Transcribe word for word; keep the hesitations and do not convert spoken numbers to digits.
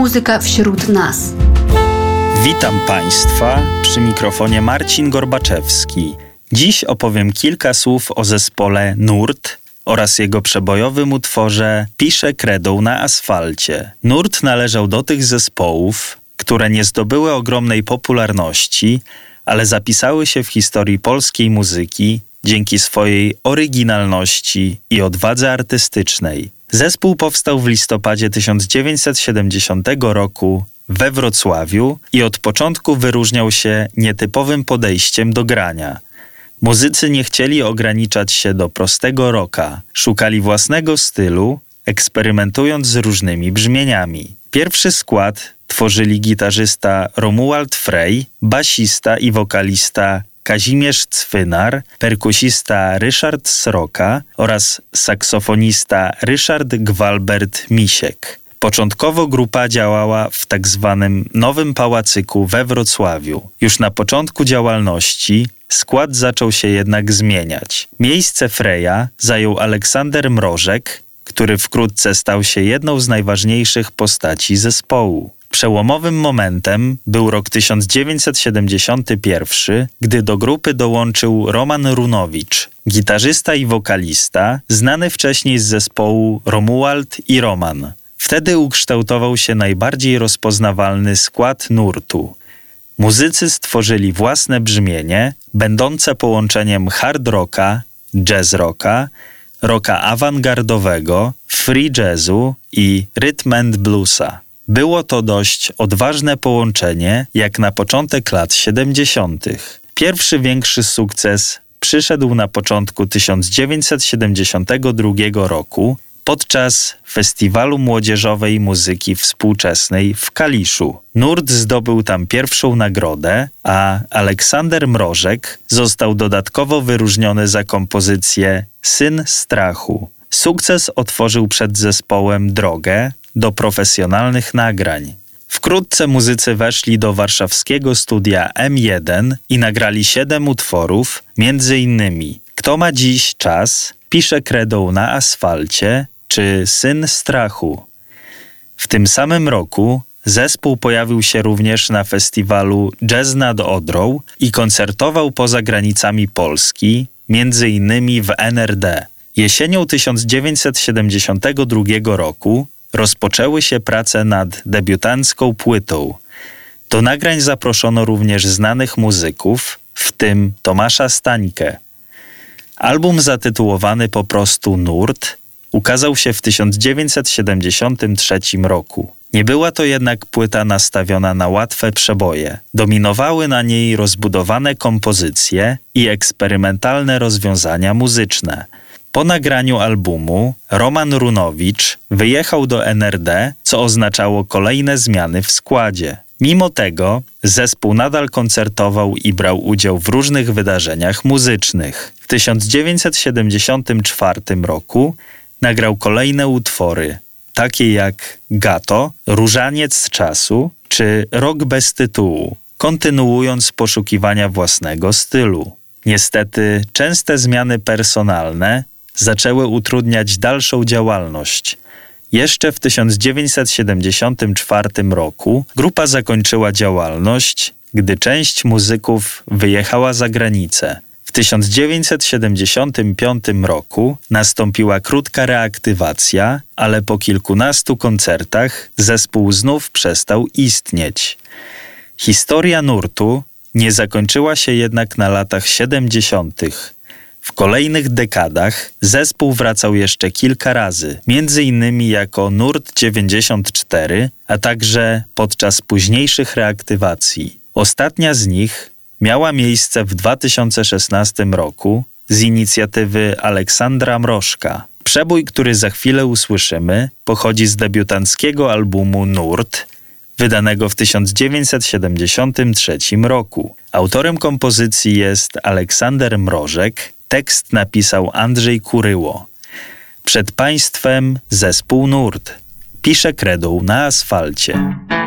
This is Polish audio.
Muzyka wśród nas. Witam Państwa, przy mikrofonie Marcin Gorbaczewski. Dziś opowiem kilka słów o zespole Nurt oraz jego przebojowym utworze Piszę kredą na asfalcie. Nurt należał do tych zespołów, które nie zdobyły ogromnej popularności, ale zapisały się w historii polskiej muzyki dzięki swojej oryginalności i odwadze artystycznej. Zespół powstał w listopadzie tysiąc dziewięćset siedemdziesiątego roku we Wrocławiu i od początku wyróżniał się nietypowym podejściem do grania. Muzycy nie chcieli ograniczać się do prostego rocka, szukali własnego stylu, eksperymentując z różnymi brzmieniami. Pierwszy skład tworzyli gitarzysta Romuald Frey, basista i wokalista Kazimierz Cwynar, perkusista Ryszard Sroka oraz saksofonista Ryszard Gwalbert-Misiek. Początkowo grupa działała w tak zwanym Nowym Pałacyku we Wrocławiu. Już na początku działalności skład zaczął się jednak zmieniać. Miejsce Freya zajął Aleksander Mrożek, który wkrótce stał się jedną z najważniejszych postaci zespołu. Przełomowym momentem był rok tysiąc dziewięćset siedemdziesiąty pierwszy, gdy do grupy dołączył Roman Runowicz, gitarzysta i wokalista, znany wcześniej z zespołu Romuald i Roman. Wtedy ukształtował się najbardziej rozpoznawalny skład Nurtu. Muzycy stworzyli własne brzmienie, będące połączeniem hard rocka, jazz rocka, rocka awangardowego, free jazzu i rhythm and bluesa. Było to dość odważne połączenie, jak na początek lat siedemdziesiątych. Pierwszy większy sukces przyszedł na początku tysiąc dziewięćset siedemdziesiątego drugiego roku podczas Festiwalu Młodzieżowej Muzyki Współczesnej w Kaliszu. Nurt zdobył tam pierwszą nagrodę, a Aleksander Mrożek został dodatkowo wyróżniony za kompozycję Syn Strachu. Sukces otworzył przed zespołem drogę do profesjonalnych nagrań. Wkrótce muzycy weszli do warszawskiego studia M jeden i nagrali siedem utworów, między innymi Kto ma dziś czas, Piszę kredą na asfalcie czy Syn Strachu. W tym samym roku zespół pojawił się również na festiwalu Jazz nad Odrą i koncertował poza granicami Polski, między innymi w N R D. Jesienią tysiąc dziewięćset siedemdziesiątego drugiego roku rozpoczęły się prace nad debiutancką płytą. Do nagrań zaproszono również znanych muzyków, w tym Tomasza Stańkę. Album zatytułowany po prostu Nurt ukazał się w tysiąc dziewięćset siedemdziesiątym trzecim roku. Nie była to jednak płyta nastawiona na łatwe przeboje. Dominowały na niej rozbudowane kompozycje i eksperymentalne rozwiązania muzyczne. Po nagraniu albumu Roman Runowicz wyjechał do N R D, co oznaczało kolejne zmiany w składzie. Mimo tego zespół nadal koncertował i brał udział w różnych wydarzeniach muzycznych. W tysiąc dziewięćset siedemdziesiątym czwartym roku nagrał kolejne utwory, takie jak Gato, Różaniec z czasu czy Rok bez tytułu, kontynuując poszukiwania własnego stylu. Niestety częste zmiany personalne zaczęły utrudniać dalszą działalność. Jeszcze w tysiąc dziewięćset siedemdziesiątym czwartym roku grupa zakończyła działalność, gdy część muzyków wyjechała za granicę. W tysiąc dziewięćset siedemdziesiątym piątym roku nastąpiła krótka reaktywacja, ale po kilkunastu koncertach zespół znów przestał istnieć. Historia Nurtu nie zakończyła się jednak na latach siedemdziesiątych. W kolejnych dekadach zespół wracał jeszcze kilka razy, między innymi jako Nurt dziewięćdziesiąt cztery, a także podczas późniejszych reaktywacji. Ostatnia z nich miała miejsce w dwa tysiące szesnastym roku z inicjatywy Aleksandra Mrożka. Przebój, który za chwilę usłyszymy, pochodzi z debiutanckiego albumu Nurt, wydanego w tysiąc dziewięćset siedemdziesiątym trzecim roku. Autorem kompozycji jest Aleksander Mrożek, tekst napisał Andrzej Kuryło. Przed Państwem zespół Nurt. Piszę kredą na asfalcie.